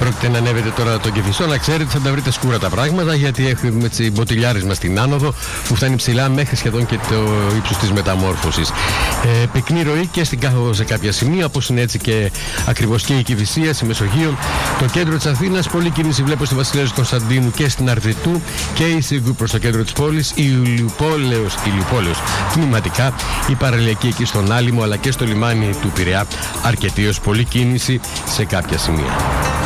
πρόκειται να ανέβετε τώρα τον Κηφισό, να ξέρετε θα τα βρείτε σκούρα τα πράγματα, γιατί έχουμε έτσι μποτιλιάρισμα στην άνοδο που φτάνει ψηλά μέχρι σχεδόν και το ύψος της μεταμόρφωσης. Πυκνή ροή και στην κάθοδο σε κάποια σημεία, όπως είναι έτσι και ακριβώς και η Κηφισία, στη Μεσογείο, το κέντρο της Αθήνας. Πολλή κίνηση βλέπω στη Βασιλέως Κωνσταντίνου και στην Αρβιτού και η Σύγκου προς το κέντρο της πόλης, η Ηλιουπόλεως τμηματικά, η παραλιακή εκεί στον Άλυμο αλλά και στο λιμάνι του Πειραιά αρκετή ως πολλή κίνηση σε κάποια σημεία.